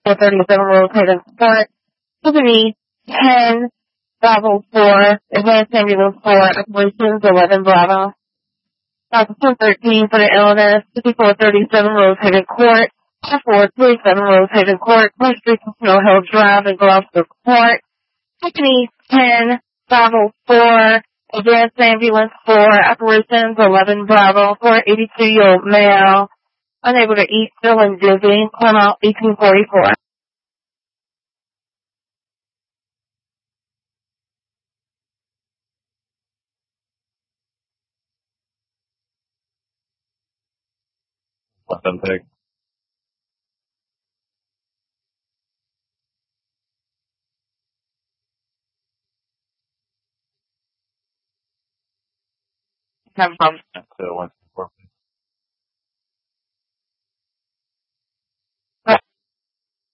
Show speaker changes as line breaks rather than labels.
437 rotated court. Company 10, Bravo 4, Advanced Ambulance 4, Operations 11 Bravo. Dr. 213 for the illness, 5437 rotated court, 2437 rotated court, North Street Casino Hill Drive in Gloucester Court. Company 10, Bravo 4, Advanced Ambulance 4, Operations 11 Bravo, 482-year-old male, unable to eat, still and dizzy, call out 1844.
Authentic.
Have a problem.
So